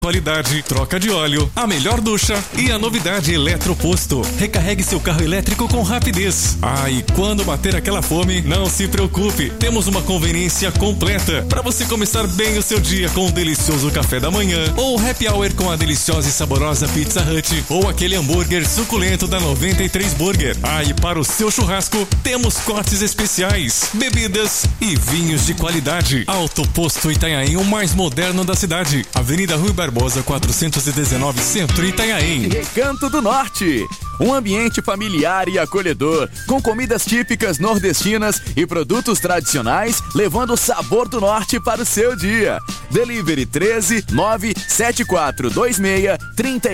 Qualidade, troca de óleo, a melhor ducha e a novidade Eletroposto. Recarregue seu carro elétrico com rapidez. E quando bater aquela fome, não se preocupe. Temos uma conveniência completa para você começar bem o seu dia com um delicioso café da manhã ou happy hour com a deliciosa e saborosa Pizza Hut ou aquele hambúrguer suculento da 93 Burger. E para o seu churrasco, temos cortes especiais, bebidas e vinhos de qualidade. Alto Posto Itanhaém, o mais moderno da cidade. Avenida Rui Barbosa 419, Centro Itanhaém. Recanto do Norte, um ambiente familiar e acolhedor, com comidas típicas nordestinas e produtos tradicionais, levando o sabor do norte para o seu dia. Delivery 13 97426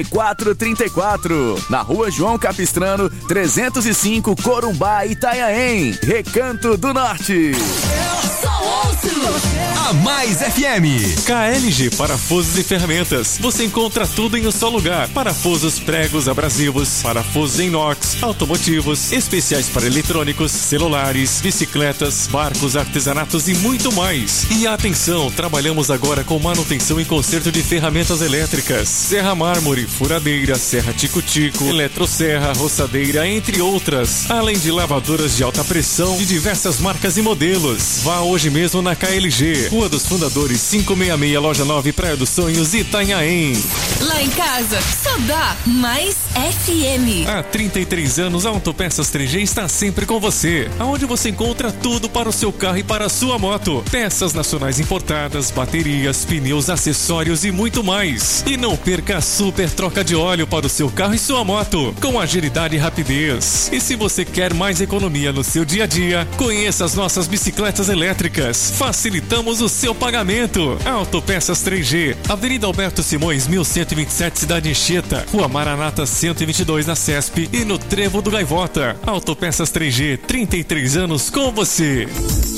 3434, na Rua João Capistrano 305, Corumbá, Itanhaém. Recanto do Norte. Eu só ouço a Mais FM. KLG Parafusos e Ferramentas. Você encontra tudo em um só lugar. Parafusos, pregos, abrasivos, parafusos em inox, automotivos, especiais para eletrônicos, celulares, bicicletas, barcos, artesanatos e muito mais. E atenção, trabalhamos agora com manutenção e conserto de ferramentas elétricas. Serra mármore, furadeira, serra tico-tico, eletroserra, roçadeira, entre outras. Além de lavadoras de alta pressão de diversas marcas e modelos. Vá hoje mesmo na KLG, Rua dos Fundadores 566, Loja 9, Praia dos Sonhos, Itanhaém. Lá em casa, só dá Mais FM. Há 33 anos, a Autopeças 3G está sempre com você, aonde você encontra tudo para o seu carro e para a sua moto. Peças nacionais importadas, baterias, pneus, acessórios e muito mais. E não perca a super troca de óleo para o seu carro e sua moto, com agilidade e rapidez. E se você quer mais economia no seu dia a dia, conheça as nossas bicicletas elétricas. Facilitamos o seu pagamento. Autopeças 3G, Avenida Alberto Simões, 1127, Cidade Anchieta, Rua Maranata 122, na CESP e no Trevo do Gaivota. Autopeças 3G, 33 anos com você.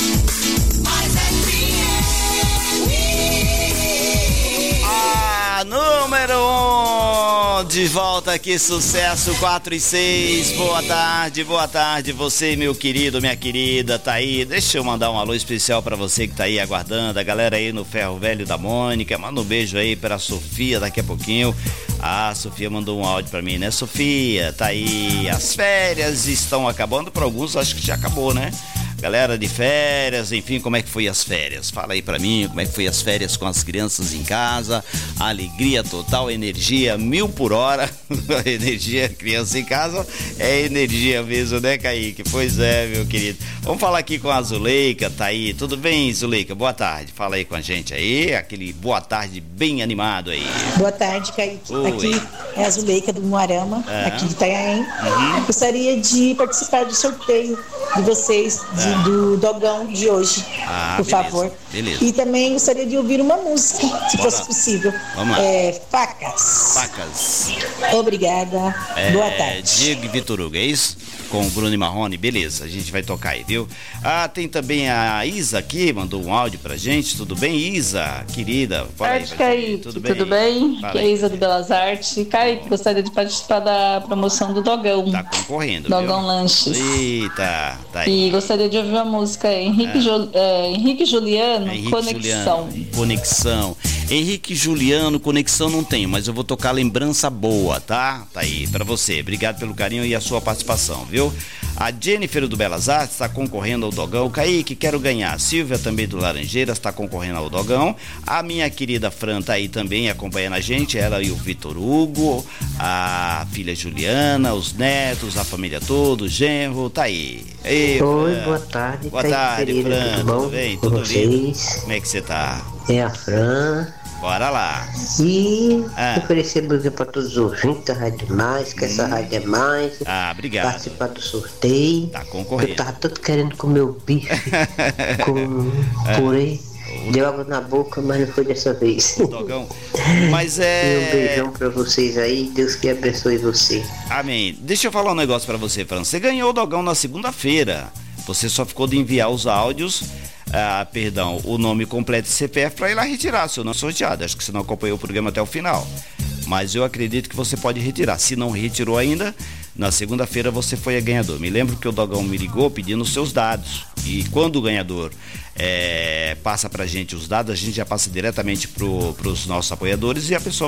Número 1, de volta aqui, sucesso 4 e 6. Boa tarde, você, meu querido, minha querida, tá aí. Deixa eu mandar um alô especial pra você que tá aí aguardando, a galera aí no Ferro Velho da Mônica. Manda um beijo aí pra Sofia daqui a pouquinho. A Sofia mandou um áudio pra mim, né, Sofia? Tá aí, as férias estão acabando, pra alguns acho que já acabou, né? Galera de férias, enfim, como é que foi as férias? Fala aí pra mim, como é que foi as férias com as crianças em casa? Alegria total, energia 1000 por hora. Energia, criança em casa é energia mesmo, né, Kaique? Pois é, meu querido. Vamos falar aqui com a Zuleika, tá aí. Tudo bem, Zuleika? Boa tarde. Fala aí com a gente aí, aquele boa tarde bem animado aí. Boa tarde, Kaique. Oi. Aqui é a Zuleika do Moarama, aqui de Itanhaém. Gostaria de participar do sorteio de vocês, do Dogão de hoje, por beleza, favor. beleza. E também gostaria de ouvir uma música, se fosse possível. Vamos lá. Facas. Obrigada. Boa tarde. Diego e Vitor Hugo, é isso? Com o Bruno e Marrone, beleza, a gente vai tocar aí, viu? Tem também a Isa aqui, mandou um áudio pra gente. Tudo bem, Isa? Querida, fala aí. Kaique, tudo bem? Aqui é a Isa do Belas Artes. Kaique, gostaria de participar da promoção do Dogão. Tá concorrendo, Dogão viu? Lanches. Eita, tá aí. E gostaria de ouvir uma música, Henrique Juliano, Conexão. Henrique Juliano, Conexão não tenho, mas eu vou tocar Lembrança Boa, tá? Tá aí, pra você. Obrigado pelo carinho e a sua participação, viu? A Jennifer do Belas Artes está concorrendo ao Dogão. Kaique, quero ganhar. Silvia também do Laranjeiras está concorrendo ao Dogão. A minha querida Fran tá aí também acompanhando a gente, ela e o Vitor Hugo, a filha Juliana, os netos, a família toda, o genro, tá aí. Ei, Oi, Fran. boa tarde. Boa tarde, Fran. Tudo bom? Tudo bem? Com Tudo lindo? vocês? Como é que você tá? É a Fran. Bora lá. E oferecer música para todos os ouvintes da Rádio Mais, que essa rádio é mais. Obrigado. Participar do sorteio. Tá concorrendo. Eu tava todo querendo comer o bife com purê. Deu água na boca, mas não foi dessa vez. Dogão. Mas E um beijão pra vocês aí, Deus que abençoe você. Amém. Deixa eu falar um negócio pra você, Fran. Você ganhou o Dogão na segunda-feira. Você só ficou de enviar os áudios, o nome completo e CPF pra ir lá retirar, seu nome sorteado. Acho que você não acompanhou o programa até o final. Mas eu acredito que você pode retirar. Se não retirou ainda, Na segunda-feira você foi a ganhador. Me lembro que o Dogão me ligou pedindo os seus dados. E quando o ganhador passa pra gente os dados, a gente já passa diretamente pros nossos apoiadores e a pessoa